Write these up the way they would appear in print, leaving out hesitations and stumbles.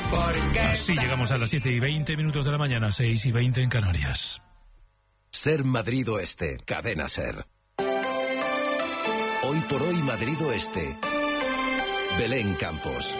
Así llegamos a las 7:20 de la mañana, 6:20 en Canarias. Ser Madrid Oeste, Cadena Ser. Hoy por hoy Madrid Oeste. Belén Campos.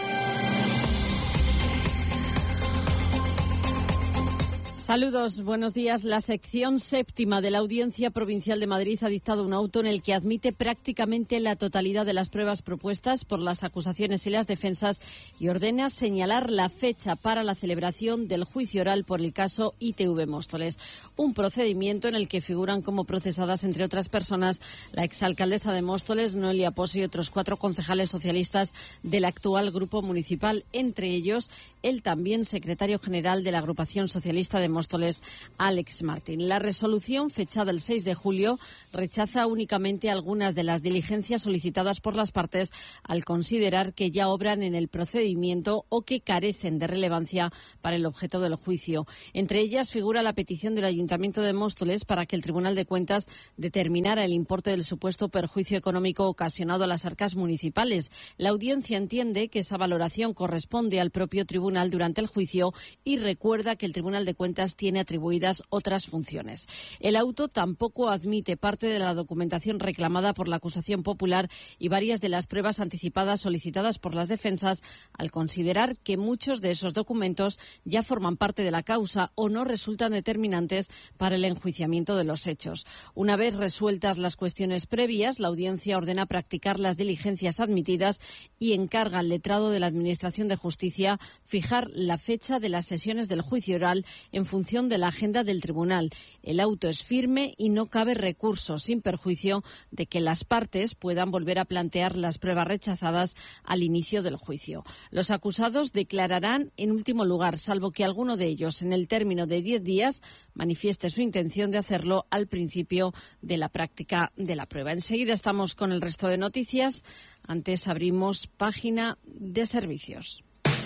Saludos, buenos días. La sección séptima de la Audiencia Provincial de Madrid ha dictado un auto en el que admite prácticamente la totalidad de las pruebas propuestas por las acusaciones y las defensas y ordena señalar la fecha para la celebración del juicio oral por el caso ITV Móstoles. Un procedimiento en el que figuran como procesadas, entre otras personas, la exalcaldesa de Móstoles, Noelia Pozo, y otros 4 concejales socialistas del actual grupo municipal, entre ellos el también secretario general de la agrupación socialista de Móstoles, Alex Martín. La resolución, fechada el 6 de julio, rechaza únicamente algunas de las diligencias solicitadas por las partes al considerar que ya obran en el procedimiento o que carecen de relevancia para el objeto del juicio. Entre ellas figura la petición del Ayuntamiento de Móstoles para que el Tribunal de Cuentas determinara el importe del supuesto perjuicio económico ocasionado a las arcas municipales. La audiencia entiende que esa valoración corresponde al propio tribunal durante el juicio y recuerda que el Tribunal de Cuentas tiene atribuidas otras funciones. El auto tampoco admite parte de la documentación reclamada por la acusación popular y varias de las pruebas anticipadas solicitadas por las defensas, al considerar que muchos de esos documentos ya forman parte de la causa o no resultan determinantes para el enjuiciamiento de los hechos. Una vez resueltas las cuestiones previas, la audiencia ordena practicar las diligencias admitidas y encarga al letrado de la Administración de Justicia fijar la fecha de las sesiones del juicio oral en función de la agenda del tribunal. El auto es firme y no cabe recurso, sin perjuicio de que las partes puedan volver a plantear las pruebas rechazadas al inicio del juicio. Los acusados declararán en último lugar, salvo que alguno de ellos, en el término de 10 días, manifieste su intención de hacerlo al principio de la práctica de la prueba. Enseguida estamos con el resto de noticias. Antes abrimos página de servicios.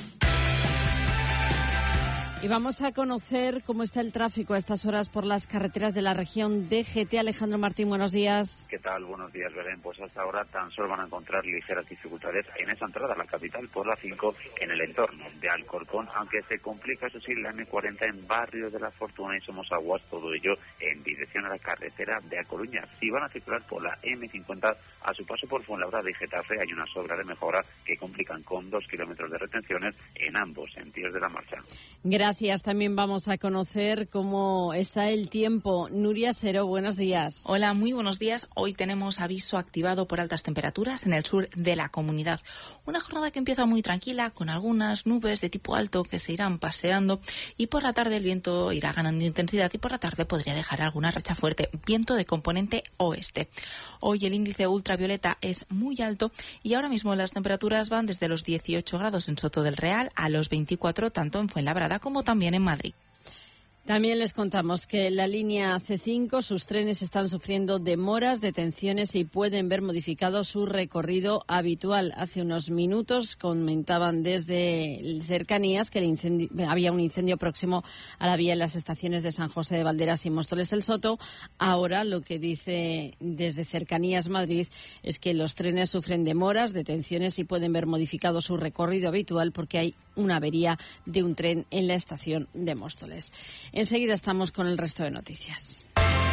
Y vamos a conocer cómo está el tráfico a estas horas por las carreteras de la región DGT. Alejandro Martín, buenos días. ¿Qué tal? Buenos días, Belén. Pues hasta ahora tan solo van a encontrar ligeras dificultades en esa entrada a la capital por la 5 en el entorno de Alcorcón, aunque se complica, eso sí, la M40 en Barrio de la Fortuna y Somosaguas, todo ello en dirección a la carretera de A Coruña. Si van a circular por la M50 a su paso por Fuenlabrada y Getafe, hay unas obras de mejora que complican con 2 kilómetros de retenciones en ambos sentidos de la marcha. Gracias. También vamos a conocer cómo está el tiempo. Nuria Sero, buenos días. Hola, muy buenos días. Hoy tenemos aviso activado por altas temperaturas en el sur de la comunidad. Una jornada que empieza muy tranquila, con algunas nubes de tipo alto que se irán paseando, y por la tarde el viento irá ganando intensidad y por la tarde podría dejar alguna racha fuerte, viento de componente oeste. Hoy el índice ultravioleta es muy alto y ahora mismo las temperaturas van desde los 18 grados en Soto del Real a los 24 tanto en Fuenlabrada como también en Madrid. También les contamos que la línea C5, sus trenes están sufriendo demoras, detenciones y pueden ver modificado su recorrido habitual. Hace unos minutos comentaban desde Cercanías que había un incendio próximo a la vía en las estaciones de San José de Valderas y Móstoles el Soto. Ahora lo que dice desde Cercanías Madrid es que los trenes sufren demoras, detenciones y pueden ver modificado su recorrido habitual porque hay una avería de un tren en la estación de Móstoles. Enseguida estamos con el resto de noticias.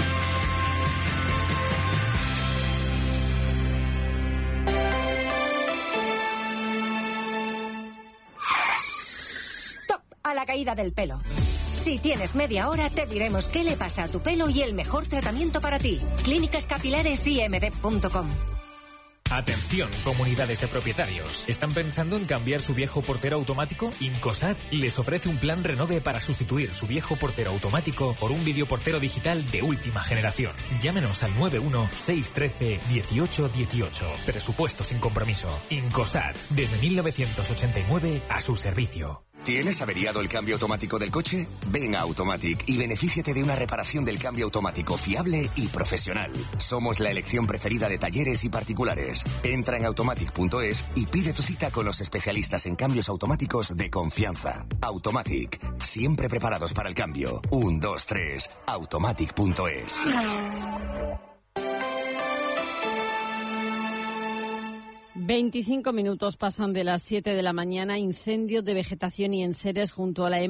¡Stop! A la caída del pelo. Si tienes media hora, te diremos qué le pasa a tu pelo y el mejor tratamiento para ti. clínicascapilaresimd.com. Atención, comunidades de propietarios. ¿Están pensando en cambiar su viejo portero automático? Incosat les ofrece un plan renove para sustituir su viejo portero automático por un videoportero digital de última generación. Llámenos al 91-613-1818. Presupuesto sin compromiso. Incosat, desde 1989 a su servicio. ¿Tienes averiado el cambio automático del coche? Ven a Automatic y benefíciate de una reparación del cambio automático fiable y profesional. Somos la elección preferida de talleres y particulares. Entra en automatic.es y pide tu cita con los especialistas en cambios automáticos de confianza. Automatic, siempre preparados para el cambio. 1, 2, 3, automatic.es. 25 minutos pasan de las 7 de la mañana. Incendio de vegetación y enseres junto a la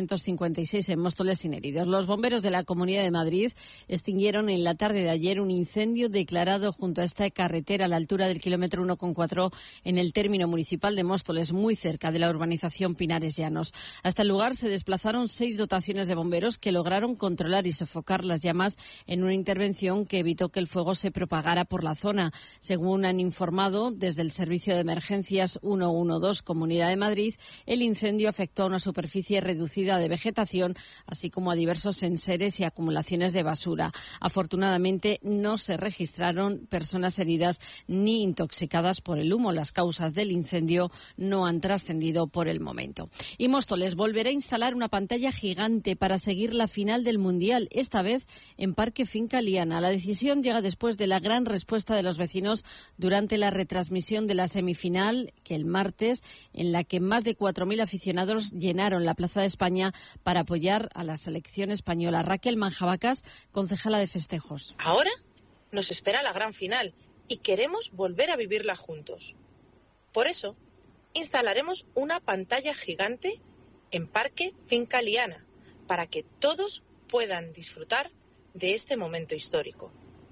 M856 en Móstoles sin heridos. Los bomberos de la Comunidad de Madrid extinguieron en la tarde de ayer un incendio declarado junto a esta carretera a la altura del kilómetro 1,4 en el término municipal de Móstoles, muy cerca de la urbanización Pinares Llanos. Hasta el lugar se desplazaron 6 dotaciones de bomberos que lograron controlar y sofocar las llamas en una intervención que evitó que el fuego se propagara por la zona. Según han informado desde el Servicio de Emergencias 112 Comunidad de Madrid, el incendio afectó a una superficie reducida de vegetación, así como a diversos enseres y acumulaciones de basura. Afortunadamente, no se registraron personas heridas ni intoxicadas por el humo. Las causas del incendio no han trascendido por el momento. Y Móstoles volverá a instalar una pantalla gigante para seguir la final del Mundial, esta vez en Parque Finca Liana. La decisión llega después de la gran respuesta de los vecinos durante la retransmisión de la semifinal, que el martes, en la que más de 4.000 aficionados llenaron la Plaza de España para apoyar a la selección española. Raquel Manjabacas, concejala de festejos. Ahora nos espera la gran final y queremos volver a vivirla juntos. Por eso, instalaremos una pantalla gigante en Parque Finca Liana para que todos puedan disfrutar de este momento histórico.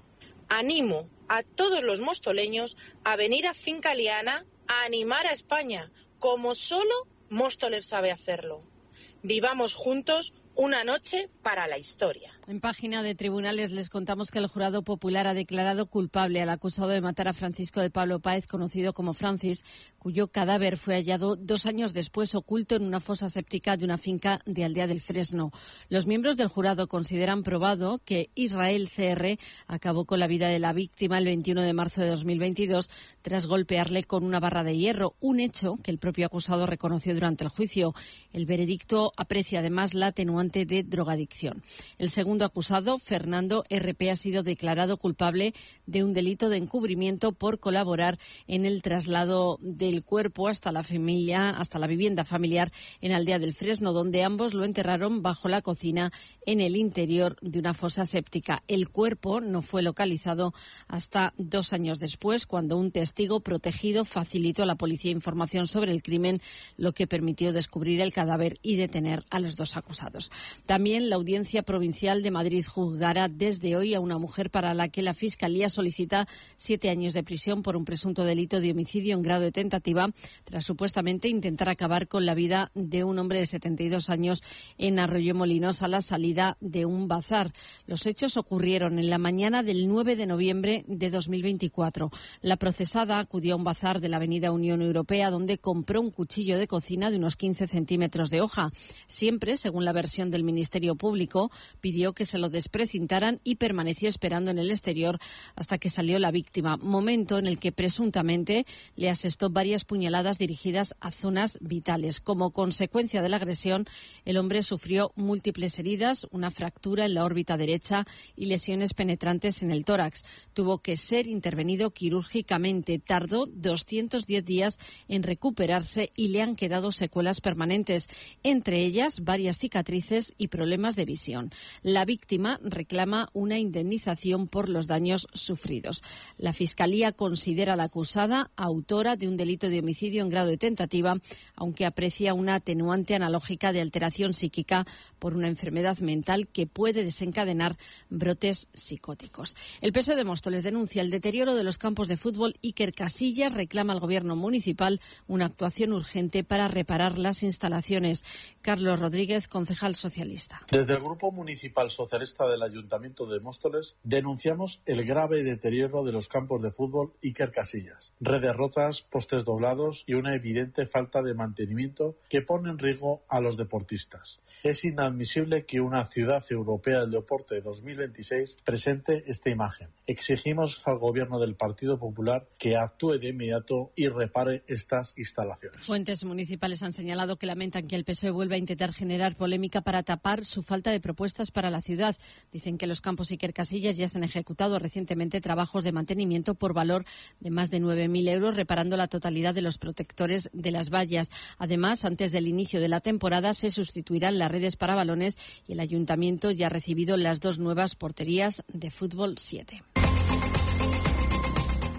Animo a todos los mostoleños a venir a Finca Liana a animar a España, como solo Móstoles sabe hacerlo. Vivamos juntos una noche para la historia. En página de tribunales les contamos que el jurado popular ha declarado culpable al acusado de matar a Francisco de Pablo Páez, conocido como Francis, cuyo cadáver fue hallado 2 años después oculto en una fosa séptica de una finca de Aldea del Fresno. Los miembros del jurado consideran probado que Israel CR acabó con la vida de la víctima el 21 de marzo de 2022 tras golpearle con una barra de hierro, un hecho que el propio acusado reconoció durante el juicio. El veredicto aprecia además la atenuante de drogadicción. El segundo acusado, Fernando RP, ha sido declarado culpable de un delito de encubrimiento por colaborar en el traslado del cuerpo hasta la vivienda familiar en Aldea del Fresno, donde ambos lo enterraron bajo la cocina en el interior de una fosa séptica. El cuerpo no fue localizado hasta 2 años después, cuando un testigo protegido facilitó a la policía información sobre el crimen, lo que permitió descubrir el cadáver y detener a los 2 acusados. También la Audiencia Provincial de Madrid juzgará desde hoy a una mujer para la que la Fiscalía solicita 7 años de prisión por un presunto delito de homicidio en grado de tentativa, tras supuestamente intentar acabar con la vida de un hombre de 72 años en Arroyomolinos a la salida de un bazar. Los hechos ocurrieron en la mañana del 9 de noviembre de 2024. La procesada acudió a un bazar de la Avenida Unión Europea, donde compró un cuchillo de cocina de unos 15 centímetros de hoja. Siempre, según la versión del Ministerio Público, pidió que se lo desprecintaran y permaneció esperando en el exterior hasta que salió la víctima, momento en el que presuntamente le asestó varias puñaladas dirigidas a zonas vitales. Como consecuencia de la agresión, el hombre sufrió múltiples heridas, una fractura en la órbita derecha y lesiones penetrantes en el tórax. Tuvo que ser intervenido quirúrgicamente. Tardó 210 días en recuperarse y le han quedado secuelas permanentes, entre ellas varias cicatrices y problemas de visión. La víctima reclama una indemnización por los daños sufridos. La Fiscalía considera a la acusada autora de un delito de homicidio en grado de tentativa, aunque aprecia una atenuante analógica de alteración psíquica por una enfermedad mental que puede desencadenar brotes psicóticos. El PSOE de Móstoles denuncia el deterioro de los campos de fútbol. Iker Casillas reclama al Gobierno municipal una actuación urgente para reparar las instalaciones. Carlos Rodríguez, concejal socialista. Desde el Grupo Municipal Socialista del Ayuntamiento de Móstoles denunciamos el grave deterioro de los campos de fútbol Iker Casillas, redes rotas, postes doblados y una evidente falta de mantenimiento que pone en riesgo a los deportistas. Es inadmisible que una ciudad europea del deporte 2026 presente esta imagen. Exigimos al Gobierno del Partido Popular que actúe de inmediato y repare estas instalaciones. Fuentes municipales han señalado que lamentan que el PSOE vuelva a intentar generar polémica para tapar su falta de propuestas para la ciudad. Dicen que los campos Iker Casillas ya se han ejecutado recientemente trabajos de mantenimiento por valor de más de 9.000 euros, reparando la totalidad de los protectores de las vallas. Además, antes del inicio de la temporada se sustituirán las redes para balones y el ayuntamiento ya ha recibido las 2 nuevas porterías de fútbol 7.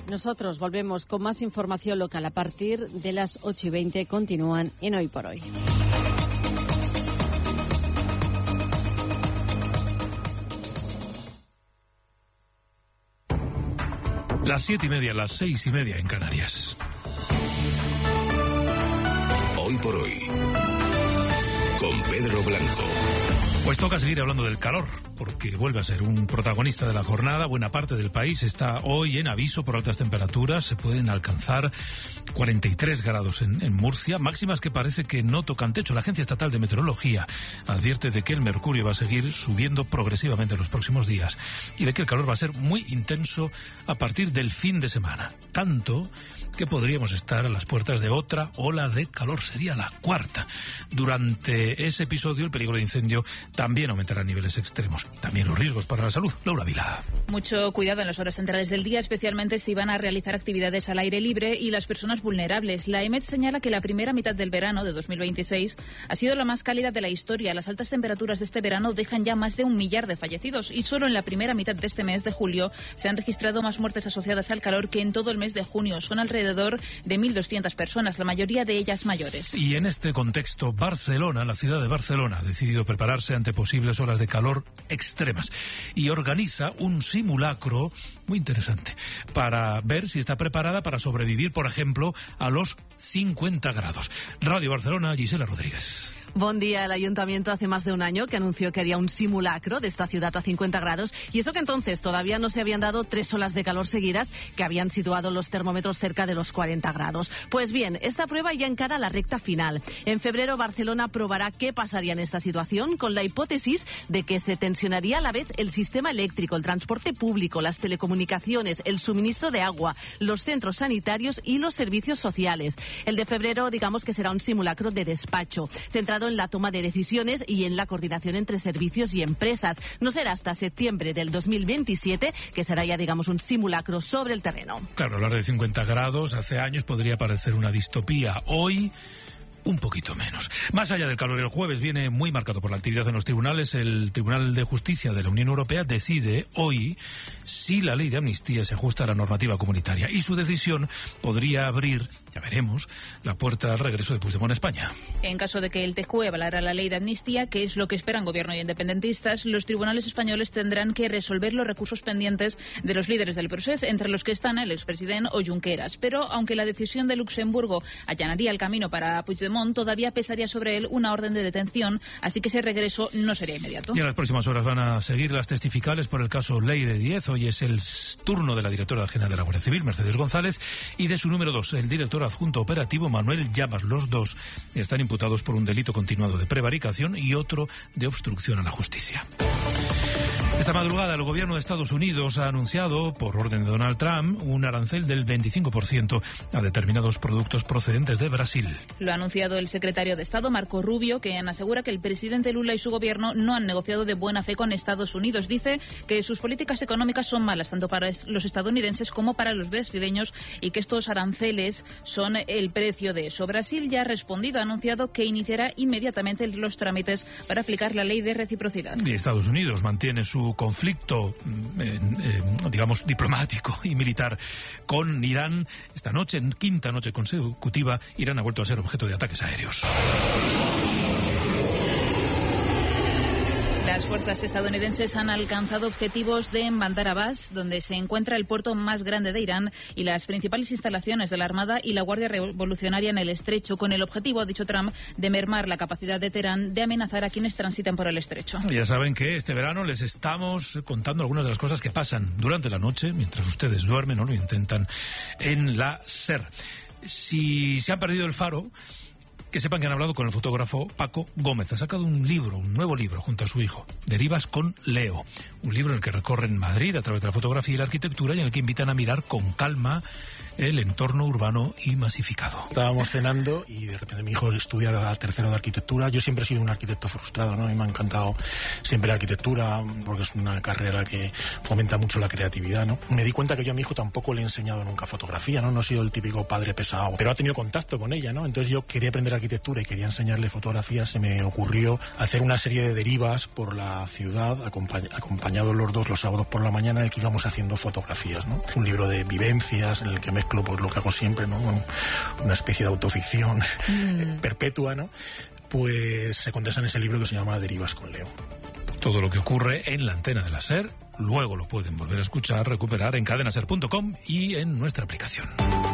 Nosotros volvemos con más información local a partir de las 8:20. Continúan en Hoy por Hoy. Las 7:30, las 6:30 en Canarias. Hoy por Hoy, con Pedro Blanco. Pues toca seguir hablando del calor, porque vuelve a ser un protagonista de la jornada. Buena parte del país está hoy en aviso por altas temperaturas. Se pueden alcanzar 43 grados en Murcia, máximas que parece que no tocan techo. La Agencia Estatal de Meteorología advierte de que el mercurio va a seguir subiendo progresivamente en los próximos días y de que el calor va a ser muy intenso a partir del fin de semana. Tanto que podríamos estar a las puertas de otra ola de calor. Sería la cuarta. Durante ese episodio, el peligro de incendio también aumentará a niveles extremos. También los riesgos para la salud. Laura Vila. Mucho cuidado en las horas centrales del día, especialmente si van a realizar actividades al aire libre y las personas vulnerables. La EMET señala que la primera mitad del verano de 2026 ha sido la más cálida de la historia. Las altas temperaturas de este verano dejan ya más de 1 millar de fallecidos y solo en la primera mitad de este mes de julio se han registrado más muertes asociadas al calor que en todo el mes de junio. Son alrededor de 1.200 personas, la mayoría de ellas mayores. Y en este contexto, Barcelona, la ciudad de Barcelona, ha decidido prepararse ante posibles olas de calor extremas y organiza un simulacro muy interesante para ver si está preparada para sobrevivir, por ejemplo, a los 50 grados. Radio Barcelona, Gisela Rodríguez. Buen día. El Ayuntamiento hace más de un año que anunció que haría un simulacro de esta ciudad a 50 grados y eso que entonces todavía no se habían dado 3 olas de calor seguidas que habían situado los termómetros cerca de los 40 grados. Pues bien, esta prueba ya encara la recta final. En febrero Barcelona probará qué pasaría en esta situación con la hipótesis de que se tensionaría a la vez el sistema eléctrico, el transporte público, las telecomunicaciones, el suministro de agua, los centros sanitarios y los servicios sociales. El de febrero, digamos que será un simulacro de despacho, centrado en la toma de decisiones y en la coordinación entre servicios y empresas. No será hasta septiembre del 2027 que será ya, digamos, un simulacro sobre el terreno. Claro, hablar de 50 grados hace años podría parecer una distopía. Hoy, un poquito menos. Más allá del calor, el jueves viene muy marcado por la actividad en los tribunales. El Tribunal de Justicia de la Unión Europea decide hoy si la ley de amnistía se ajusta a la normativa comunitaria y su decisión podría abrir, ya veremos, la puerta al regreso de Puigdemont a España. En caso de que el TJUE avalara la ley de amnistía, que es lo que esperan gobierno y independentistas, los tribunales españoles tendrán que resolver los recursos pendientes de los líderes del proceso, entre los que están el expresidente o Junqueras. Pero aunque la decisión de Luxemburgo allanaría el camino para Puigdemont, todavía pesaría sobre él una orden de detención, así que ese regreso no sería inmediato. Y en las próximas horas van a seguir las testificales por el caso Leire Díez. Hoy es el turno de la directora general de la Guardia Civil, Mercedes González, y de su número 2, el director adjunto operativo, Manuel Llamas. Los dos están imputados por un delito continuado de prevaricación y otro de obstrucción a la justicia. Esta madrugada el gobierno de Estados Unidos ha anunciado, por orden de Donald Trump, un arancel del 25% a determinados productos procedentes de Brasil. Lo ha anunciado el secretario de Estado, Marco Rubio, quien asegura que el presidente Lula y su gobierno no han negociado de buena fe con Estados Unidos. Dice que sus políticas económicas son malas tanto para los estadounidenses como para los brasileños y que estos aranceles son el precio de eso. Brasil ya ha respondido, ha anunciado que iniciará inmediatamente los trámites para aplicar la ley de reciprocidad. Y Estados Unidos mantiene su conflicto, digamos, diplomático y militar con Irán. Esta noche, en quinta noche consecutiva, Irán ha vuelto a ser objeto de ataques aéreos. Las fuerzas estadounidenses han alcanzado objetivos de Bandar Abbas, donde se encuentra el puerto más grande de Irán y las principales instalaciones de la Armada y la Guardia Revolucionaria en el estrecho, con el objetivo, ha dicho Trump, de mermar la capacidad de Teherán de amenazar a quienes transitan por el estrecho. Ya saben que este verano les estamos contando algunas de las cosas que pasan durante la noche, mientras ustedes duermen o lo intentan, en la SER. Si se han perdido el faro, que sepan que han hablado con el fotógrafo Paco Gómez. Ha sacado un nuevo libro, junto a su hijo, Derivas con Leo. Un libro en el que recorren Madrid a través de la fotografía y la arquitectura y en el que invitan a mirar con calma el entorno urbano y masificado. Estábamos cenando y de repente mi hijo estudia tercero de arquitectura. Yo siempre he sido un arquitecto frustrado, ¿no? Y me ha encantado siempre la arquitectura porque es una carrera que fomenta mucho la creatividad, ¿no? Me di cuenta que yo a mi hijo tampoco le he enseñado nunca fotografía, ¿no? No he sido el típico padre pesado, pero ha tenido contacto con ella, ¿no? Entonces yo quería aprender arquitectura y quería enseñarle fotografías, se me ocurrió hacer una serie de derivas por la ciudad, acompañados los dos los sábados por la mañana, en el que íbamos haciendo fotografías, ¿no? Un libro de vivencias en el que mezclo pues lo que hago siempre, ¿no? Una especie de autoficción perpetua, ¿no? Pues se condensa en ese libro que se llama Derivas con Leo. Todo lo que ocurre en la antena de la SER, luego lo pueden volver a escuchar, recuperar en cadenaser.com y en nuestra aplicación.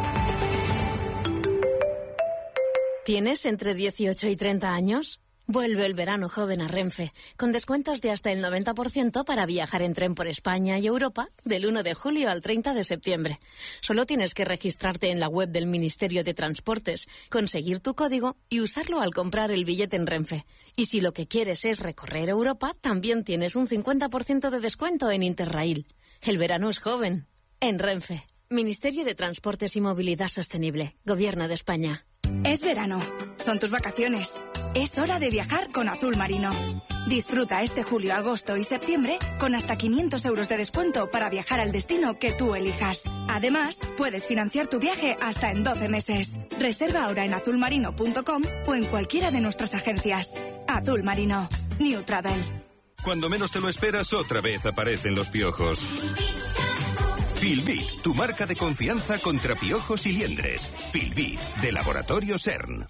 ¿Tienes entre 18 y 30 años? Vuelve el verano joven a Renfe, con descuentos de hasta el 90% para viajar en tren por España y Europa del 1 de julio al 30 de septiembre. Solo tienes que registrarte en la web del Ministerio de Transportes, conseguir tu código y usarlo al comprar el billete en Renfe. Y si lo que quieres es recorrer Europa, también tienes un 50% de descuento en Interrail. El verano es joven. En Renfe. Ministerio de Transportes y Movilidad Sostenible. Gobierno de España. Es verano. Son tus vacaciones. Es hora de viajar con Azul Marino. Disfruta este julio, agosto y septiembre con hasta 500 euros de descuento para viajar al destino que tú elijas. Además, puedes financiar tu viaje hasta en 12 meses. Reserva ahora en azulmarino.com o en cualquiera de nuestras agencias. Azul Marino. New Travel. Cuando menos te lo esperas, otra vez aparecen los piojos. Filbit, tu marca de confianza contra piojos y liendres. Filbit, de Laboratorio CERN.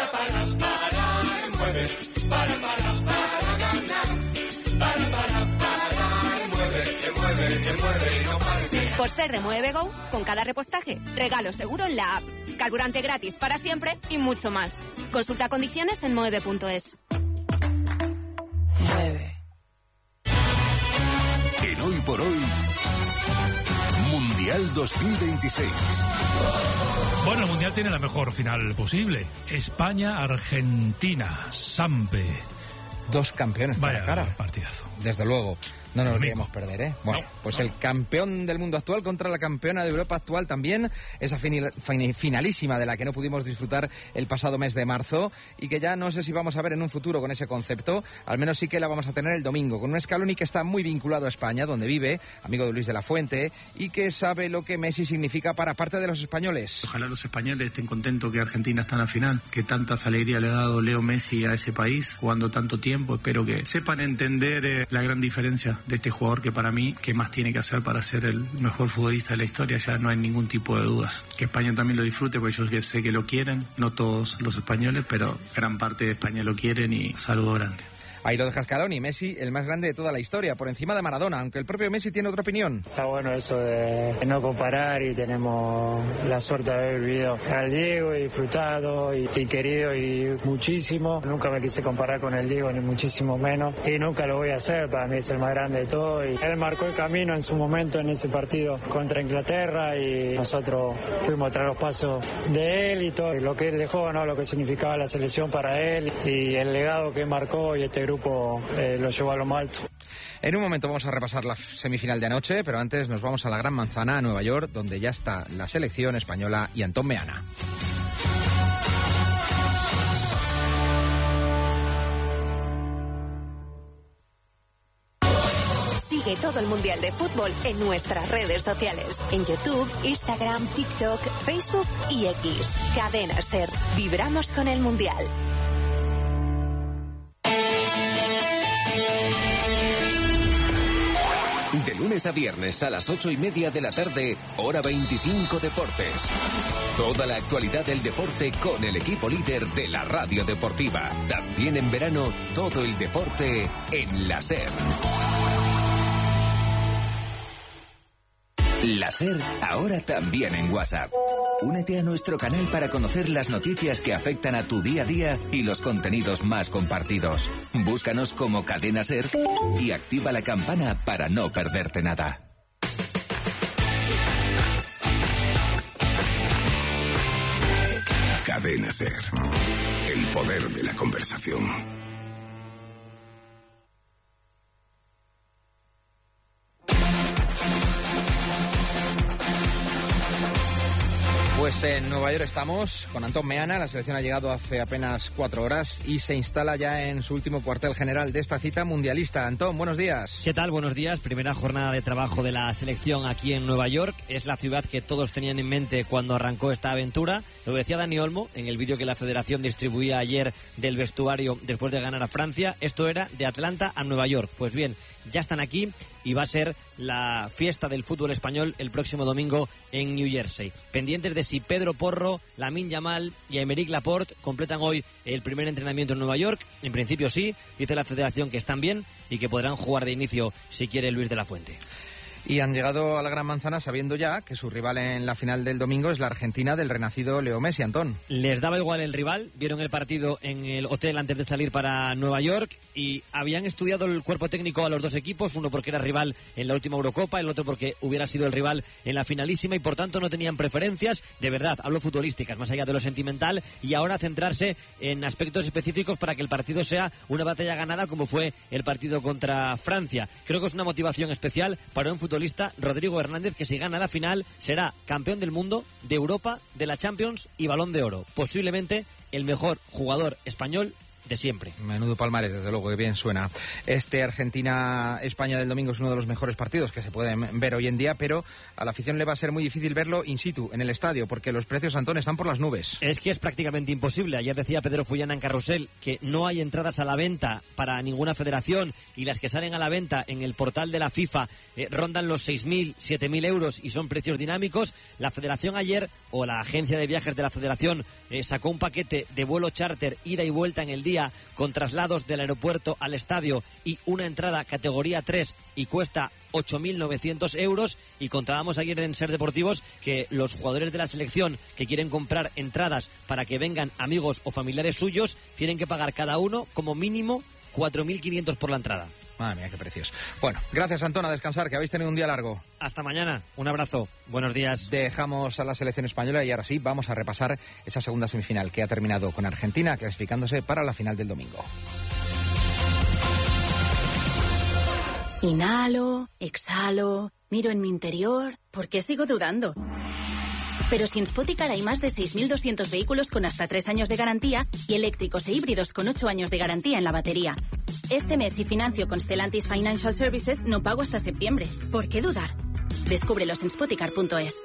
Por ser de Mueve Go, con cada repostaje, regalo seguro en la app, carburante gratis para siempre y mucho más. Consulta condiciones en moeve.es. Mueve. En Hoy por Hoy, Mundial 2026. Bueno, el Mundial tiene la mejor final posible. España-Argentina. Sampe. Dos campeones para cara. Partidazo. Desde luego. No nos queríamos perder, ¿eh? Bueno, el campeón del mundo actual contra la campeona de Europa actual también. Esa finalísima de la que no pudimos disfrutar el pasado mes de marzo y que ya no sé si vamos a ver en un futuro con ese concepto. Al menos sí que la vamos a tener el domingo con un Scaloni que está muy vinculado a España, donde vive, amigo de Luis de la Fuente, y que sabe lo que Messi significa para parte de los españoles. Ojalá los españoles estén contentos que Argentina está en la final, que tantas alegrías le ha dado Leo Messi a ese país, jugando tanto tiempo. Espero que sepan entender la gran diferencia de este jugador que para mí, ¿qué más tiene que hacer para ser el mejor futbolista de la historia? Ya no hay ningún tipo de dudas. Que España también lo disfrute, porque yo sé que lo quieren, no todos los españoles, pero gran parte de España lo quieren y saludo grande. Ahí lo deja Scaloni, Messi, el más grande de toda la historia, por encima de Maradona, aunque el propio Messi tiene otra opinión. Está bueno eso de no comparar y tenemos la suerte de haber vivido al Diego y disfrutado y querido y muchísimo. Nunca me quise comparar con el Diego, ni muchísimo menos, y nunca lo voy a hacer, para mí es el más grande de todo. Y él marcó el camino en su momento en ese partido contra Inglaterra y nosotros fuimos tras los pasos de él y todo lo que él dejó, ¿no? Lo que significaba la selección para él y el legado que marcó y este grupo lo llevó a lo más alto. En un momento vamos a repasar la semifinal de anoche, pero antes nos vamos a la Gran Manzana, a Nueva York, donde ya está la selección española y Antón Meana. Sigue todo el Mundial de Fútbol en nuestras redes sociales. En YouTube, Instagram, TikTok, Facebook y X. Cadena SER. Vibramos con el Mundial. De lunes a viernes a las 8:30 de la tarde, hora 25 Deportes. Toda la actualidad del deporte con el equipo líder de la radio deportiva. También en verano, todo el deporte en la SER. La SER ahora también en WhatsApp. Únete a nuestro canal para conocer las noticias que afectan a tu día a día y los contenidos más compartidos. Búscanos como Cadena SER y activa la campana para no perderte nada. Cadena SER. El poder de la conversación. Pues en Nueva York estamos con Antón Meana. La selección ha llegado hace apenas 4 horas y se instala ya en su último cuartel general de esta cita mundialista. Antón, buenos días. ¿Qué tal? Buenos días. Primera jornada de trabajo de la selección aquí en Nueva York. Es la ciudad que todos tenían en mente cuando arrancó esta aventura. Lo decía Dani Olmo en el vídeo que la Federación distribuía ayer del vestuario después de ganar a Francia. Esto era de Atlanta a Nueva York. Pues bien, ya están aquí y va a ser la fiesta del fútbol español el próximo domingo en New Jersey. Pendientes de si Pedro Porro, Lamine Yamal y Aymeric Laporte completan hoy el primer entrenamiento en Nueva York. En principio sí, dice la Federación que están bien y que podrán jugar de inicio si quiere Luis de la Fuente. Y han llegado a la Gran Manzana sabiendo ya que su rival en la final del domingo es la Argentina del renacido Leo Messi, Antón. Les daba igual el rival, vieron el partido en el hotel antes de salir para Nueva York y habían estudiado el cuerpo técnico a los dos equipos, uno porque era rival en la última Eurocopa, el otro porque hubiera sido el rival en la finalísima y por tanto no tenían preferencias, de verdad, hablo futbolísticas, más allá de lo sentimental, y ahora centrarse en aspectos específicos para que el partido sea una batalla ganada como fue el partido contra Francia. Creo que es una motivación especial para un futbolista, Rodrigo Hernández, que si gana la final será campeón del mundo, de Europa, de la Champions y Balón de Oro. Posiblemente el mejor jugador español de siempre. Menudo palmarés, desde luego, que bien suena. Este Argentina-España del domingo es uno de los mejores partidos que se pueden ver hoy en día, pero a la afición le va a ser muy difícil verlo in situ, en el estadio, porque los precios, Antón, están por las nubes. Es que es prácticamente imposible. Ayer decía Pedro Fullana en Carrusel que no hay entradas a la venta para ninguna federación y las que salen a la venta en el portal de la FIFA rondan los 6.000, 7.000 euros y son precios dinámicos. La federación ayer, o la agencia de viajes de la federación, sacó un paquete de vuelo charter, ida y vuelta en el día, con traslados del aeropuerto al estadio y una entrada categoría 3 y cuesta 8.900 euros y contábamos ayer en Ser Deportivos que los jugadores de la selección que quieren comprar entradas para que vengan amigos o familiares suyos tienen que pagar cada uno como mínimo 4.500 por la entrada. Madre mía, qué precios. Bueno, gracias, Antón, a descansar, que habéis tenido un día largo. Hasta mañana, un abrazo, buenos días. Dejamos a la selección española y ahora sí, vamos a repasar esa segunda semifinal que ha terminado con Argentina clasificándose para la final del domingo. Inhalo, exhalo, miro en mi interior. ¿Por qué sigo dudando? Pero si en Spoticar hay más de 6.200 vehículos con hasta 3 años de garantía y eléctricos e híbridos con 8 años de garantía en la batería. Este mes, si financio con Stellantis Financial Services, no pago hasta septiembre. ¿Por qué dudar? Descúbrelos en spoticar.es.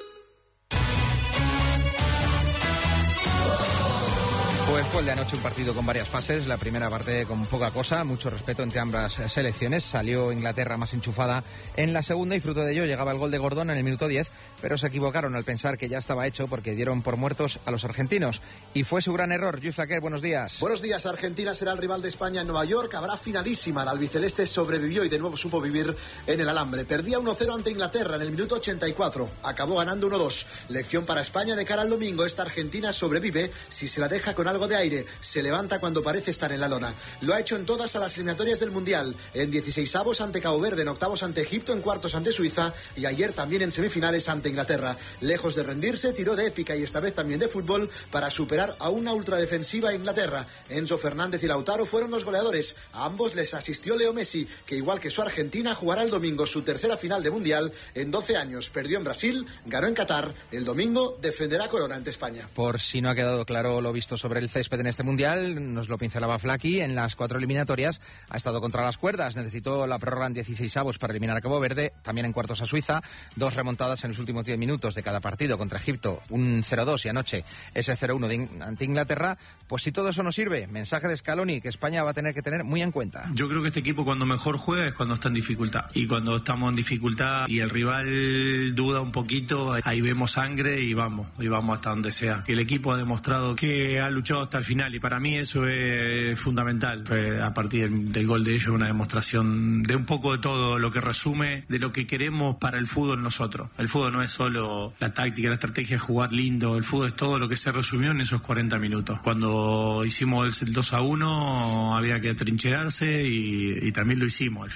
Pues fue el de anoche un partido con varias fases. La primera parte con poca cosa, mucho respeto entre ambas selecciones. Salió Inglaterra más enchufada en la segunda y fruto de ello llegaba el gol de Gordon en el minuto 10, pero se equivocaron al pensar que ya estaba hecho porque dieron por muertos a los argentinos. Y fue su gran error. Luis Flaquer, buenos días. Buenos días. Argentina será el rival de España en Nueva York. Habrá finalísima. El albiceleste sobrevivió y de nuevo supo vivir en el alambre. Perdía 1-0 ante Inglaterra en el minuto 84. Acabó ganando 1-2. Lección para España de cara al domingo. Esta Argentina sobrevive si se la deja con algo de aire, se levanta cuando parece estar en la lona. Lo ha hecho en todas a las eliminatorias del Mundial, en 16avos ante Cabo Verde, en octavos ante Egipto, en cuartos ante Suiza y ayer también en semifinales ante Inglaterra. Lejos de rendirse, tiró de épica y esta vez también de fútbol para superar a una ultradefensiva Inglaterra. Enzo Fernández y Lautaro fueron los goleadores. A ambos les asistió Leo Messi, que igual que su Argentina jugará el domingo su tercera final de Mundial en 12 años. Perdió en Brasil, ganó en Qatar. El domingo defenderá corona ante España. Por si no ha quedado claro lo visto sobre el césped en este Mundial, nos lo pincelaba Flaki, en las 4 eliminatorias ha estado contra las cuerdas, necesitó la prórroga en 16avos para eliminar a Cabo Verde, también en cuartos a Suiza, 2 remontadas en los últimos 10 minutos de cada partido contra Egipto, un 0-2 y anoche ese 0-1 ante Inglaterra. Pues si todo eso no sirve, mensaje de Scaloni que España va a tener que tener muy en cuenta. Yo creo que este equipo cuando mejor juega es cuando está en dificultad, y cuando estamos en dificultad y el rival duda un poquito, ahí vemos sangre y vamos hasta donde sea. El equipo ha demostrado que ha luchado hasta el final y para mí eso es fundamental. A partir del gol de ellos, una demostración de un poco de todo lo que resume de lo que queremos para el fútbol nosotros. El fútbol no es solo la táctica, la estrategia de jugar lindo, el fútbol es todo lo que se resumió en esos 40 minutos. Cuando hicimos el 2-1 había que atrincherarse y también lo hicimos al final.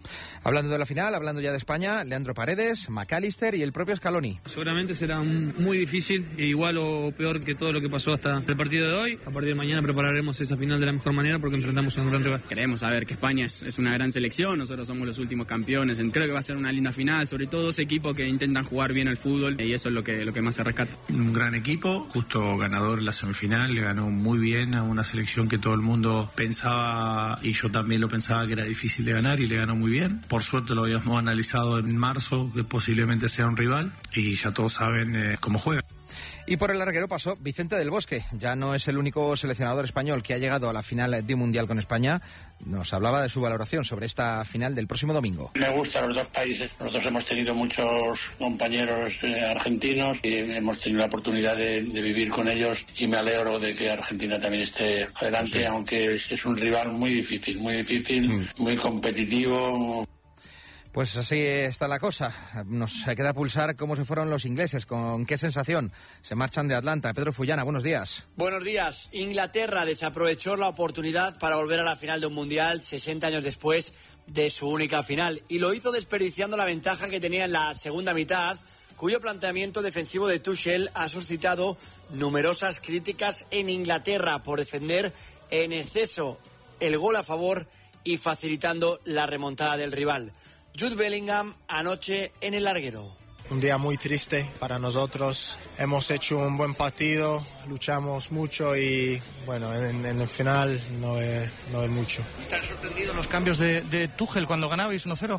Hablando de la final, hablando ya de España, Leandro Paredes, McAllister y el propio Scaloni. Seguramente será muy difícil, igual o peor que todo lo que pasó hasta el partido de hoy. A partir de mañana prepararemos esa final de la mejor manera porque enfrentamos a un gran rival. Queremos saber que España es una gran selección, nosotros somos los últimos campeones. Creo que va a ser una linda final, sobre todo dos equipos que intentan jugar bien al fútbol y eso es lo que más se rescata. Un gran equipo, justo ganador en la semifinal, le ganó muy bien a una selección que todo el mundo pensaba, y yo también lo pensaba, que era difícil de ganar, y le ganó muy bien. Por suerte lo habíamos analizado en marzo, que posiblemente sea un rival, y ya todos saben cómo juega. Y por el larguero pasó Vicente del Bosque. Ya no es el único seleccionador español que ha llegado a la final de un mundial con España. Nos hablaba de su valoración sobre esta final del próximo domingo. Me gustan los dos países. Nosotros hemos tenido muchos compañeros argentinos y hemos tenido la oportunidad de vivir con ellos, y me alegro de que Argentina también esté adelante, sí. Aunque es un rival muy difícil, muy competitivo. Pues así está la cosa. Nos queda pulsar cómo se fueron los ingleses, con qué sensación se marchan de Atlanta. Pedro Fullana, buenos días. Buenos días. Inglaterra desaprovechó la oportunidad para volver a la final de un mundial 60 años después de su única final, y lo hizo desperdiciando la ventaja que tenía en la segunda mitad, cuyo planteamiento defensivo de Tuchel ha suscitado numerosas críticas en Inglaterra por defender en exceso el gol a favor y facilitando la remontada del rival. Jude Bellingham anoche en el larguero. Un día muy triste para nosotros. Hemos hecho un buen partido, luchamos mucho y bueno, en el final no es mucho. ¿Te han sorprendido los cambios de Tuchel cuando ganabais 1-0?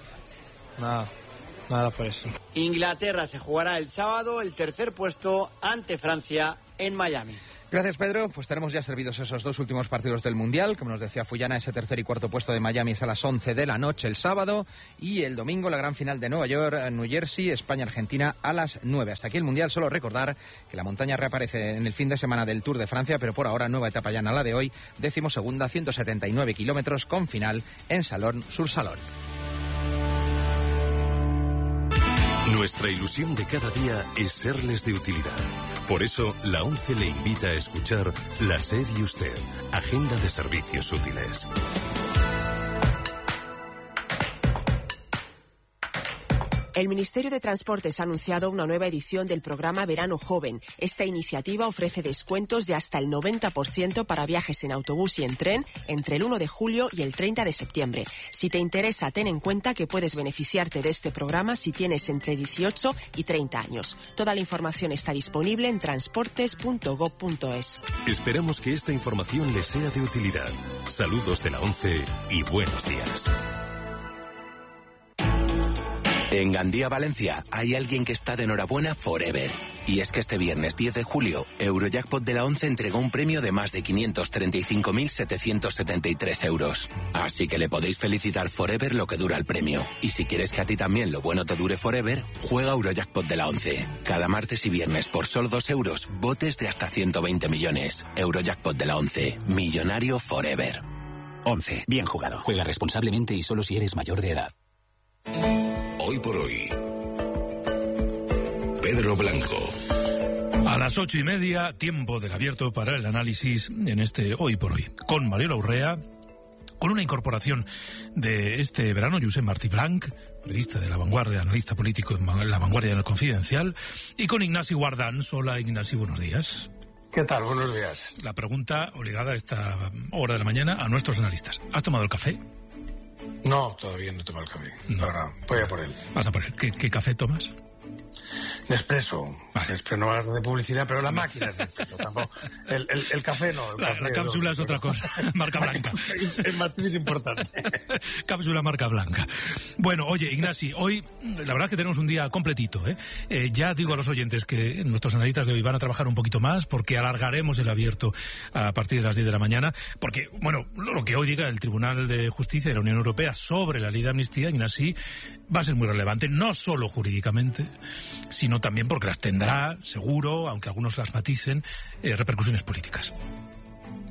Nada por eso. Inglaterra se jugará el sábado el tercer puesto ante Francia en Miami. Gracias, Pedro. Pues tenemos ya servidos esos dos últimos partidos del Mundial. Como nos decía Fullana, ese tercer y cuarto puesto de Miami es a las 11 de la noche el sábado. Y el domingo la gran final de Nueva York, New Jersey, España-Argentina a las 9. Hasta aquí el Mundial. Solo recordar que la montaña reaparece en el fin de semana del Tour de Francia, pero por ahora nueva etapa llana la de hoy, 12ª, 179 kilómetros con final en Salón-sur-Salón. Nuestra ilusión de cada día es serles de utilidad. Por eso, la ONCE le invita a escuchar La SER y Usted, Agenda de Servicios Útiles. El Ministerio de Transportes ha anunciado una nueva edición del programa Verano Joven. Esta iniciativa ofrece descuentos de hasta el 90% para viajes en autobús y en tren entre el 1 de julio y el 30 de septiembre. Si te interesa, ten en cuenta que puedes beneficiarte de este programa si tienes entre 18 y 30 años. Toda la información está disponible en transportes.gov.es. Esperamos que esta información les sea de utilidad. Saludos de la ONCE y buenos días. En Gandía, Valencia, hay alguien que está de enhorabuena forever. Y es que este viernes 10 de julio, Eurojackpot de la ONCE entregó un premio de más de 535.773 euros. Así que le podéis felicitar forever lo que dura el premio. Y si quieres que a ti también lo bueno te dure forever, juega Eurojackpot de la ONCE. Cada martes y viernes por solo 2 euros, botes de hasta 120 millones. Eurojackpot de la ONCE, millonario forever. 11. Bien jugado. Juega responsablemente y solo si eres mayor de edad. Hoy por hoy, Pedro Blanco. A las 8:30, tiempo del abierto para el análisis en este Hoy por Hoy. Con Mariela Urrea, con una incorporación de este verano, Josep Martí Blanc, periodista de La Vanguardia, analista político en La Vanguardia en el Confidencial, y con Ignasi Guardans. Hola, Ignasi, buenos días. ¿Qué tal? Buenos días. La pregunta obligada a esta hora de la mañana a nuestros analistas. ¿Has tomado el café? No, todavía no tomo el café. No. Ahora voy a por él. Vas a por él. ¿Qué café tomas? Nespresso. Vale. Nespresso, no vas de publicidad, pero la máquina es Nespresso. Tampoco. El café no. La cápsula es otra cosa. Marca blanca. El matiz es importante. Cápsula marca blanca. Bueno, oye, Ignasi, hoy la verdad es que tenemos un día completito, ¿eh? Ya digo a los oyentes que nuestros analistas de hoy van a trabajar un poquito más porque alargaremos el abierto a partir de las 10 de la mañana. Porque, bueno, lo que hoy diga el Tribunal de Justicia de la Unión Europea sobre la ley de amnistía, Ignasi, va a ser muy relevante, no solo jurídicamente, sino también porque las tendrá, seguro, aunque algunos las maticen, repercusiones políticas.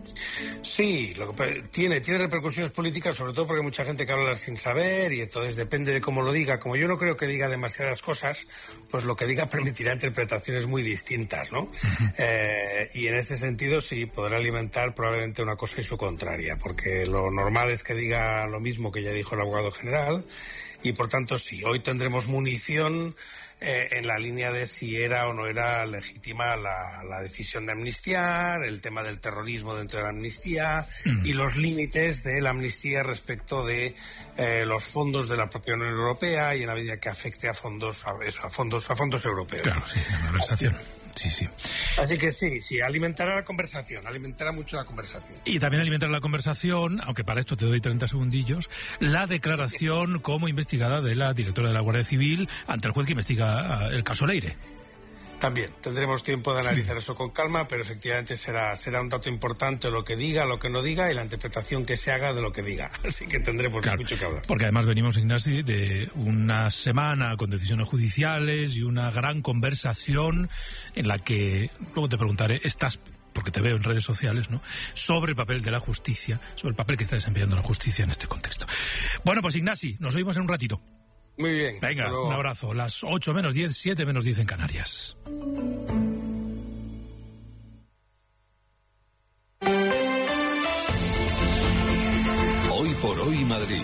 Sí, tiene repercusiones políticas, sobre todo porque hay mucha gente que habla sin saber y entonces depende de cómo lo diga. Como yo no creo que diga demasiadas cosas, pues lo que diga permitirá interpretaciones muy distintas, ¿no? Y en ese sentido sí, podrá alimentar probablemente una cosa y su contraria, porque lo normal es que diga lo mismo que ya dijo el abogado general y por tanto sí, hoy tendremos munición en la línea de si era o no era legítima la decisión de amnistiar, el tema del terrorismo dentro de la amnistía y los límites de la amnistía respecto de los fondos de la propia Unión Europea y en la medida que afecte a fondos europeos. Claro, sí, la conversación. Sí. Así que sí, alimentará la conversación, alimentará mucho la conversación. Y también alimentará la conversación, aunque para esto te doy 30 segundillos, la declaración como investigada de la directora de la Guardia Civil ante el juez que investiga el caso Leire. También tendremos tiempo de analizar eso con calma, pero efectivamente será un dato importante lo que diga, lo que no diga y la interpretación que se haga de lo que diga. Así que tendremos mucho que hablar. Porque además venimos, Ignasi, de una semana con decisiones judiciales y una gran conversación en la que, luego te preguntaré, porque te veo en redes sociales, ¿no?, sobre el papel de la justicia, sobre el papel que está desempeñando la justicia en este contexto. Bueno, pues Ignasi, nos oímos en un ratito. Muy bien. Venga, un abrazo. Las 8 menos 10, 7 menos 10 en Canarias. Hoy por hoy Madrid.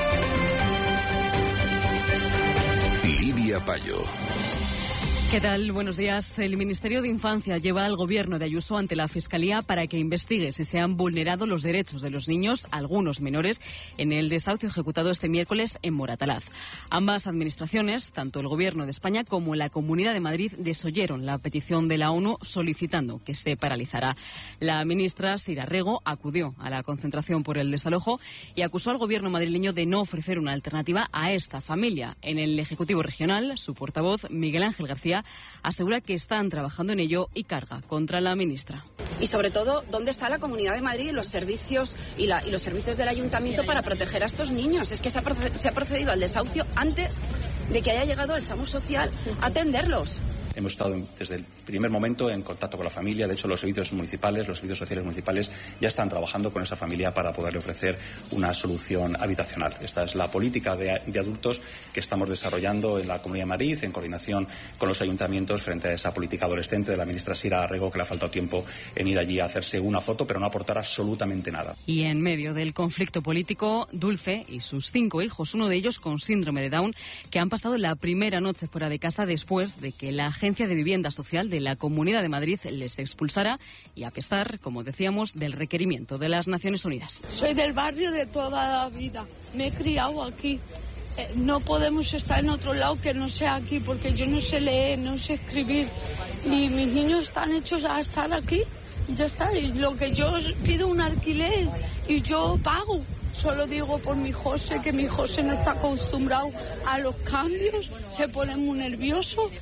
Lidia Payo. ¿Qué tal? Buenos días. El Ministerio de Infancia lleva al gobierno de Ayuso ante la Fiscalía para que investigue si se han vulnerado los derechos de los niños, algunos menores, en el desahucio ejecutado este miércoles en Moratalaz. Ambas administraciones, tanto el Gobierno de España como la Comunidad de Madrid, desoyeron la petición de la ONU solicitando que se paralizara. La ministra Sira Rego acudió a la concentración por el desalojo y acusó al Gobierno madrileño de no ofrecer una alternativa a esta familia. En el Ejecutivo Regional, su portavoz, Miguel Ángel García, asegura que están trabajando en ello y carga contra la ministra. Y sobre todo, ¿dónde está la Comunidad de Madrid y los servicios los servicios del Ayuntamiento para proteger a estos niños? Es que se ha procedido al desahucio antes de que haya llegado el SAMU social a atenderlos. Hemos estado desde el primer momento en contacto con la familia. De hecho, los servicios sociales municipales ya están trabajando con esa familia para poderle ofrecer una solución habitacional. Esta es la política de adultos que estamos desarrollando en la Comunidad de Madrid en coordinación con los ayuntamientos frente a esa política adolescente de la ministra Sira Rego, que le ha faltado tiempo en ir allí a hacerse una foto, pero no aportar absolutamente nada. Y en medio del conflicto político, Dulce y sus 5 hijos, uno de ellos con síndrome de Down, que han pasado la primera noche fuera de casa después de que la Agencia de Vivienda Social de la Comunidad de Madrid les expulsara y a pesar, como decíamos, del requerimiento de las Naciones Unidas. Soy del barrio de toda la vida, me he criado aquí. No podemos estar en otro lado que no sea aquí porque yo no sé leer, no sé escribir y mis niños están hechos a estar aquí. Ya está, y lo que yo pido un alquiler y yo pago. Solo digo por mi José, que mi José no está acostumbrado a los cambios, se pone muy nervioso.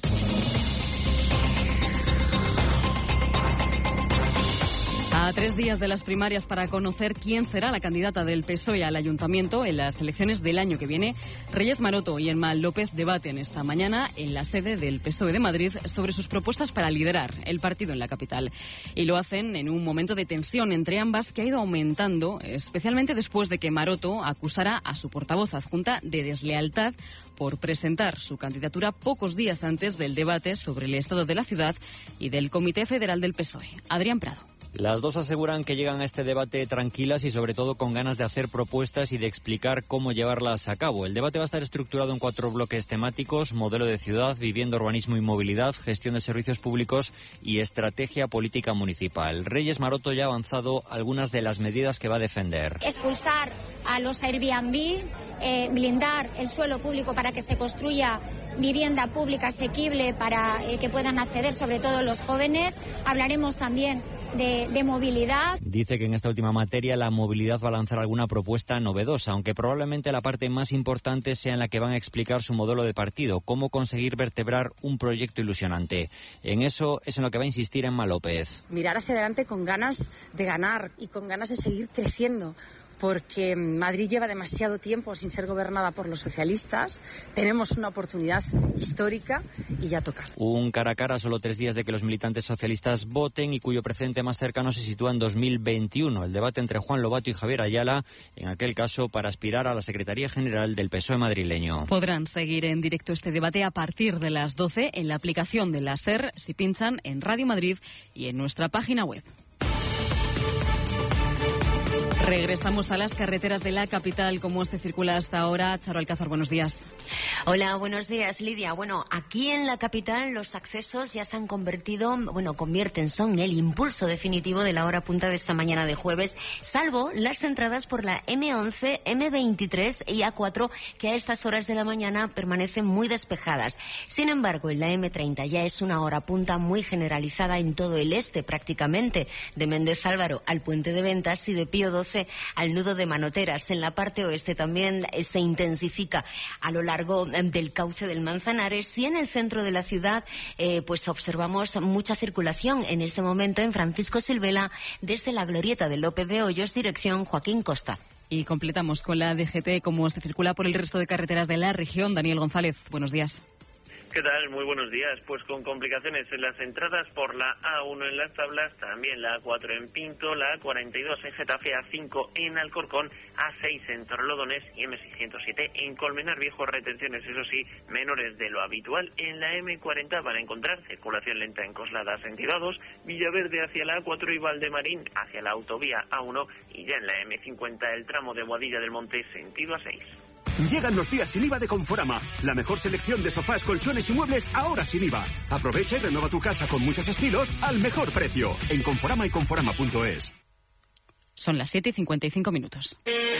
A 3 días de las primarias para conocer quién será la candidata del PSOE al Ayuntamiento en las elecciones del año que viene, Reyes Maroto y Emma López debaten esta mañana en la sede del PSOE de Madrid sobre sus propuestas para liderar el partido en la capital. Y lo hacen en un momento de tensión entre ambas que ha ido aumentando, especialmente después de que Maroto acusara a su portavoz adjunta de deslealtad por presentar su candidatura pocos días antes del debate sobre el estado de la ciudad y del Comité Federal del PSOE. Adrián Prado. Las dos aseguran que llegan a este debate tranquilas y sobre todo con ganas de hacer propuestas y de explicar cómo llevarlas a cabo. El debate va a estar estructurado en 4 bloques temáticos: modelo de ciudad, vivienda, urbanismo y movilidad, gestión de servicios públicos y estrategia política municipal. Reyes Maroto ya ha avanzado algunas de las medidas que va a defender. Expulsar a los Airbnb, blindar el suelo público para que se construya vivienda pública asequible para que puedan acceder sobre todo los jóvenes. Hablaremos también de movilidad. Dice que en esta última materia la movilidad va a lanzar alguna propuesta novedosa, aunque probablemente la parte más importante sea en la que van a explicar su modelo de partido, cómo conseguir vertebrar un proyecto ilusionante. En eso es en lo que va a insistir Emma López. Mirar hacia adelante con ganas de ganar y con ganas de seguir creciendo. porque Madrid lleva demasiado tiempo sin ser gobernada por los socialistas. Tenemos una oportunidad histórica y ya toca. Un cara a cara a solo 3 días de que los militantes socialistas voten y cuyo precedente más cercano se sitúa en 2021. El debate entre Juan Lobato y Javier Ayala, en aquel caso para aspirar a la Secretaría General del PSOE madrileño. Podrán seguir en directo este debate a partir de las 12 en la aplicación de la SER, si pinchan en Radio Madrid y en nuestra página web. Regresamos a las carreteras de la capital. ¿Cómo se circula hasta ahora? Charo Alcázar, buenos días. Hola, buenos días, Lidia. Bueno, aquí en la capital los accesos ya se han convertido, son el impulso definitivo de la hora punta de esta mañana de jueves, salvo las entradas por la M11, M23 y A4, que a estas horas de la mañana permanecen muy despejadas. Sin embargo, en la M30 ya es una hora punta muy generalizada en todo el este, prácticamente, de Méndez Álvaro al Puente de Ventas y de Pío XII al nudo de Manoteras. En la parte oeste también se intensifica a lo largo del cauce del Manzanares, y en el centro de la ciudad pues observamos mucha circulación en este momento en Francisco Silvela desde la glorieta de López de Hoyos, dirección Joaquín Costa. Y completamos con la DGT, cómo se circula por el resto de carreteras de la región. Daniel González, buenos días. ¿Qué tal? Muy buenos días. Pues con complicaciones en las entradas por la A1 en Las Tablas, también la A4 en Pinto, la A42 en Getafe, A5 en Alcorcón, A6 en Torrelodones y M607 en Colmenar Viejo. Retenciones, eso sí, menores de lo habitual. En la M40 van a encontrar circulación lenta en Coslada, sentido A2, Villaverde hacia la A4 y Valdemarín hacia la autovía A1, y ya en la M50 el tramo de Boadilla del Monte, sentido A6. Llegan los días sin IVA de Conforama. La mejor selección de sofás, colchones y muebles ahora sin IVA. Aprovecha y renueva tu casa con muchos estilos al mejor precio. En Conforama y Conforama.es. Son las 7:55.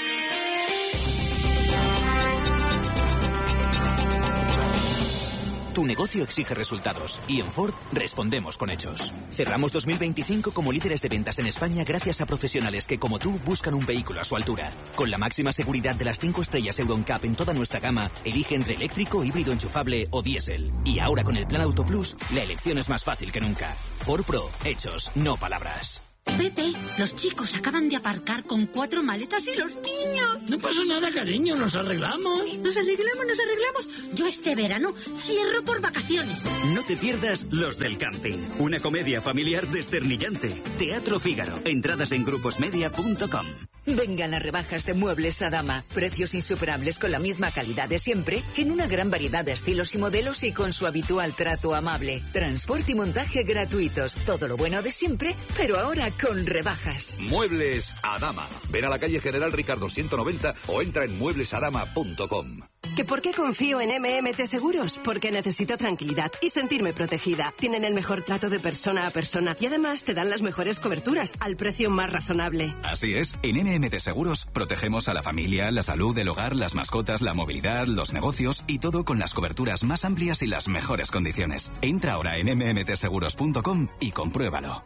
Tu negocio exige resultados y en Ford respondemos con hechos. Cerramos 2025 como líderes de ventas en España gracias a profesionales que, como tú, buscan un vehículo a su altura. Con la máxima seguridad de las 5 estrellas Euro NCAP en toda nuestra gama, elige entre eléctrico, híbrido enchufable o diésel. Y ahora con el Plan Auto Plus, la elección es más fácil que nunca. Ford Pro, hechos, no palabras. Pepe, los chicos acaban de aparcar con 4 maletas y los niños. No pasa nada, cariño, nos arreglamos. Nos arreglamos. Yo este verano cierro por vacaciones. No te pierdas Los del Camping, una comedia familiar desternillante. Teatro Fígaro, entradas en gruposmedia.com. Vengan las rebajas de Muebles Adama. Precios insuperables con la misma calidad de siempre, en una gran variedad de estilos y modelos y con su habitual trato amable. Transporte y montaje gratuitos. Todo lo bueno de siempre, pero ahora con rebajas. Muebles Adama. Ven a la calle General Ricardo 190 o entra en mueblesadama.com. ¿Que por qué confío en MMT Seguros? Porque necesito tranquilidad y sentirme protegida. Tienen el mejor trato de persona a persona y además te dan las mejores coberturas al precio más razonable. Así es, en MMT Seguros protegemos a la familia, la salud, el hogar, las mascotas, la movilidad, los negocios y todo con las coberturas más amplias y las mejores condiciones. Entra ahora en mmtseguros.com y compruébalo.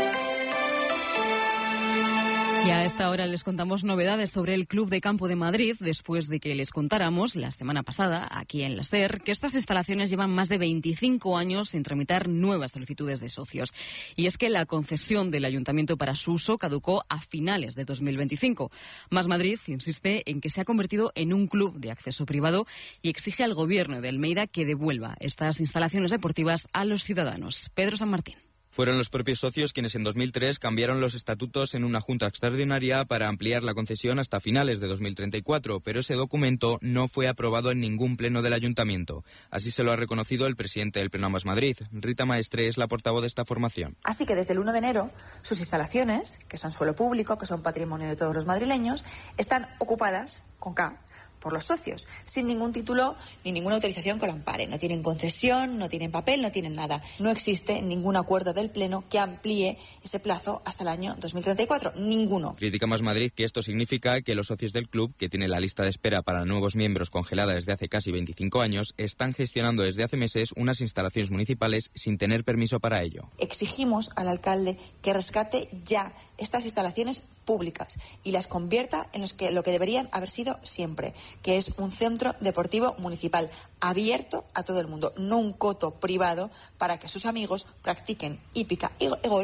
Y a esta hora les contamos novedades sobre el Club de Campo de Madrid, después de que les contáramos la semana pasada, aquí en la SER, que estas instalaciones llevan más de 25 años sin tramitar nuevas solicitudes de socios. Y es que la concesión del Ayuntamiento para su uso caducó a finales de 2025. Más Madrid insiste en que se ha convertido en un club de acceso privado y exige al Gobierno de Almeida que devuelva estas instalaciones deportivas a los ciudadanos. Pedro San Martín. Fueron los propios socios quienes en 2003 cambiaron los estatutos en una junta extraordinaria para ampliar la concesión hasta finales de 2034, pero ese documento no fue aprobado en ningún pleno del Ayuntamiento. Así se lo ha reconocido el presidente del Pleno Más Madrid. Rita Maestre es la portavoz de esta formación. Así que desde el 1 de enero, sus instalaciones, que son suelo público, que son patrimonio de todos los madrileños, están ocupadas, con K, por los socios, sin ningún título ni ninguna autorización que lo ampare. No tienen concesión, no tienen papel, no tienen nada. No existe ningún acuerdo del Pleno que amplíe ese plazo hasta el año 2034. Ninguno. Critica Más Madrid que esto significa que los socios del club, que tiene la lista de espera para nuevos miembros congelada desde hace casi 25 años, están gestionando desde hace meses unas instalaciones municipales sin tener permiso para ello. Exigimos al alcalde que rescate ya estas instalaciones públicas y las convierta en lo que deberían haber sido siempre, que es un centro deportivo municipal abierto a todo el mundo, no un coto privado para que sus amigos practiquen hípica y golf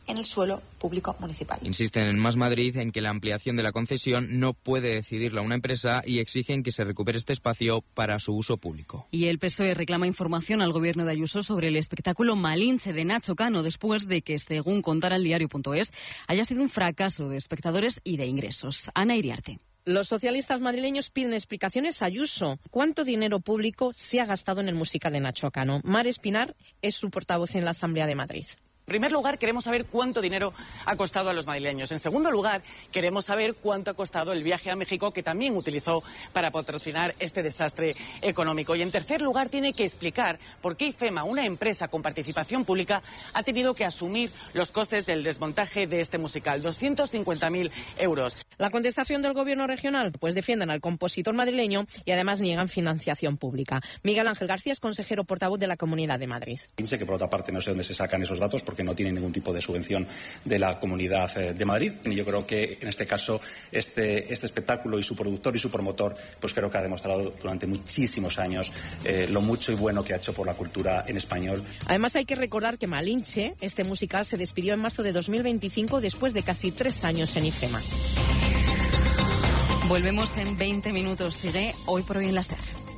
en el suelo público municipal. Insisten en Más Madrid en que la ampliación de la concesión no puede decidirla una empresa y exigen que se recupere este espacio para su uso público. Y el PSOE reclama información al gobierno de Ayuso sobre el espectáculo Malinche de Nacho Cano después de que, según contara el diario.es, haya sido un fracaso de espectadores y de ingresos. Ana Iriarte. Los socialistas madrileños piden explicaciones a Ayuso. ¿Cuánto dinero público se ha gastado en el musical de Nacho Cano? Mar Espinar es su portavoz en la Asamblea de Madrid. En primer lugar, queremos saber cuánto dinero ha costado a los madrileños. En segundo lugar, queremos saber cuánto ha costado el viaje a México, que también utilizó para patrocinar este desastre económico. Y en tercer lugar, tiene que explicar por qué IFEMA, una empresa con participación pública, ha tenido que asumir los costes del desmontaje de este musical, 250.000 euros. La contestación del gobierno regional, pues defienden al compositor madrileño y además niegan financiación pública. Miguel Ángel García es consejero portavoz de la Comunidad de Madrid. Sé que por otra parte no sé dónde se sacan esos datos porque no tiene ningún tipo de subvención de la Comunidad de Madrid. Y yo creo que en este caso este espectáculo y su productor y su promotor pues creo que ha demostrado durante muchísimos años lo mucho y bueno que ha hecho por la cultura en español. Además hay que recordar que Malinche, este musical, se despidió en marzo de 2025 después de casi 3 años en IFEMA. Volvemos en 20 minutos. Sigue Hoy por Hoy en la SER.